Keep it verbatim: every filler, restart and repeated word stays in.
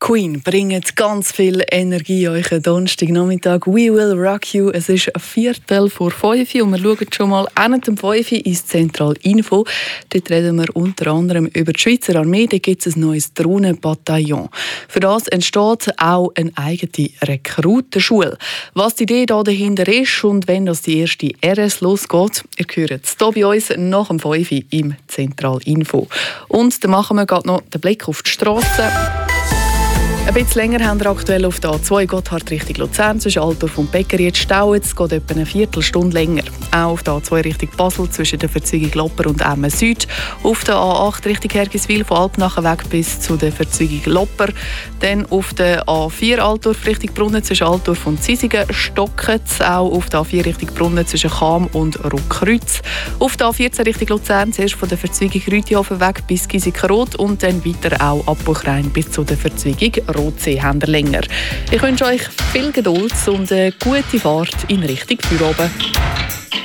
Queen bringt ganz viel Energie euch Donnerstagnachmittag. We will rock you. Es ist ein Viertel vor fünf und wir schauen schon mal an dem fünf ins Zentral Info. Dort reden wir unter anderem über die Schweizer Armee. Da gibt es ein neues Drohnenbataillon. Für das entsteht auch eine eigene Rekrutenschule. Was die Idee da dahinter ist und wenn das die erste R S losgeht, ihr hört es hier bei uns nach dem fünf im Zentral Info. Und dann machen wir gerade noch den Blick auf die Strasse. Ein bisschen länger haben wir aktuell auf der A zwei Gotthard Richtung Luzern zwischen Altdorf und Beckeri. Jetzt staut es, geht etwa eine Viertelstunde länger. Auch auf der A zwei Richtung Basel zwischen der Verzweigung Lopper und Emmen Süd. Auf der A acht Richtung Hergiswil von Alpnachen weg bis zu der Verzweigung Lopper. Dann auf der A vier Altdorf Richtung Brunnen zwischen Altdorf und Zisigen stockt es. Auch auf der A vier Richtung Brunnen zwischen Cham und Ruckkreuz. Auf der A vierzehn Richtung Luzern zuerst von der Verzweigung Rütihofen weg bis Giesigen-Rot und dann weiter auch ab Buchrein bis zu der Verzweigung Rotsee haben wir länger. Ich wünsche euch viel Geduld und eine gute Fahrt in Richtung Feierabend.